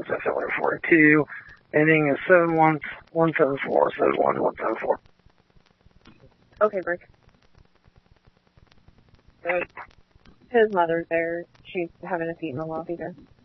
was a filler 42, ending is 71174, 71174. Okay, Brick. Good. His mother's there. She's having a seat in the lobby there.